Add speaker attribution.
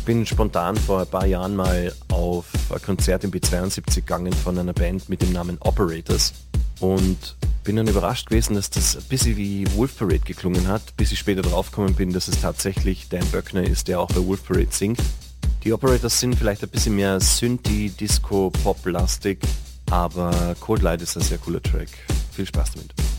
Speaker 1: bin spontan vor ein paar Jahren mal auf ein Konzert im B72 gegangen von einer Band mit dem Namen Operators und bin dann überrascht gewesen, dass das ein bisschen wie Wolf Parade geklungen hat, bis ich später draufgekommen bin, dass es tatsächlich Dan Böckner ist, der auch bei Wolf Parade singt. Die Operators sind vielleicht ein bisschen mehr Synthie, Disco, Pop-lastig, aber Cold Light ist ein sehr cooler Track. Viel Spaß damit.